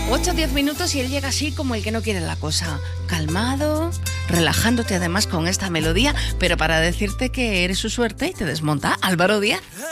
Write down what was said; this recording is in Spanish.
8 o 10 minutos y él llega así como el que no quiere la cosa. Calmado, relajándote además con esta melodía, pero para decirte que eres su suerte y te desmonta. Álvaro Díaz.